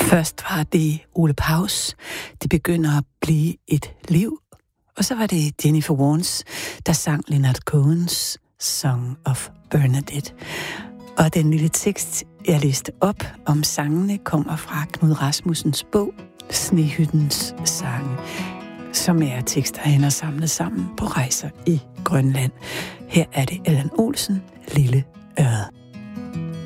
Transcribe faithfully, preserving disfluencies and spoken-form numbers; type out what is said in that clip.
Først var det Ole Paus, Det begynder at blive et liv. Og så var det Jennifer Warnes, der sang Leonard Cohens Song of Bernadette. Og den lille tekst, jeg læste op om sangene, kommer fra Knud Rasmussens bog Snehyttens sange, som er tekster, han har samlet sammen på rejser i Grønland. Her er det Allan Olsen, Lille Ørred.